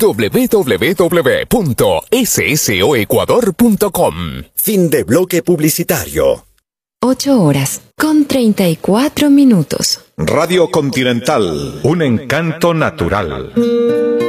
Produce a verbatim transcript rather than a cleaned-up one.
w w w punto s s o ecuador punto com. Fin de bloque publicitario. Ocho horas con treinta y cuatro minutos. Radio Continental, un encanto natural.